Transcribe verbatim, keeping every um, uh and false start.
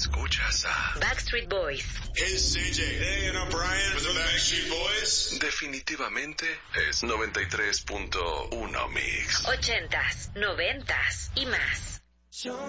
Escuchas a Backstreet Boys. Hey, C J. Hey, and I'm Brian with the Backstreet Boys. Definitivamente es noventa y tres punto uno Mix. Ochentas, noventas y más.